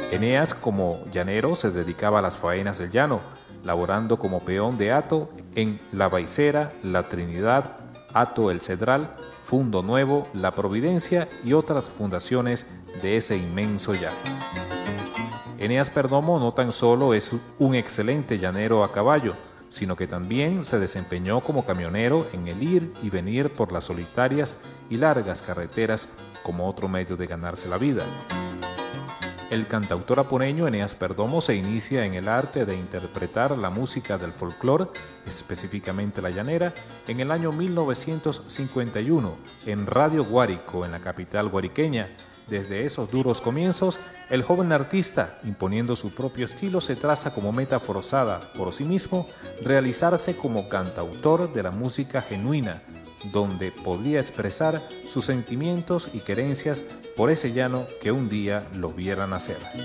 Eneas, como llanero, se dedicaba a las faenas del llano, laborando como peón de hato en La Baicera, La Trinidad, Hato el Cedral, Fundo Nuevo, La Providencia y otras fundaciones de ese inmenso llano. Eneas Perdomo no tan solo es un excelente llanero a caballo, sino que también se desempeñó como camionero en el ir y venir por las solitarias y largas carreteras como otro medio de ganarse la vida. El cantautor apuneño Eneas Perdomo se inicia en el arte de interpretar la música del folclore, específicamente la llanera, en el año 1951 en Radio Guárico, en la capital guariqueña. Desde esos duros comienzos, el joven artista, imponiendo su propio estilo, se traza como meta forzada por sí mismo realizarse como cantautor de la música genuina, donde podría expresar sus sentimientos y querencias por ese llano que un día lo viera nacer.